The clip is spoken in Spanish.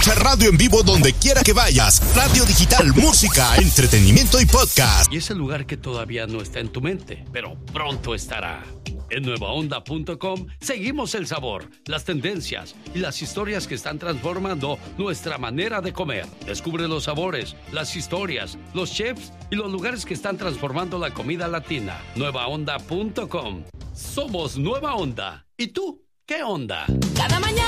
Escucha radio en vivo donde quiera que vayas. Radio digital, música, entretenimiento y podcast. Y es el lugar que todavía no está en tu mente, pero pronto estará. En nuevaonda.com seguimos el sabor, las tendencias y las historias que están transformando nuestra manera de comer. Descubre los sabores, las historias, los chefs y los lugares que están transformando la comida latina. Nuevaonda.com. Somos Nueva Onda. ¿Y tú? ¿Qué onda? Cada mañana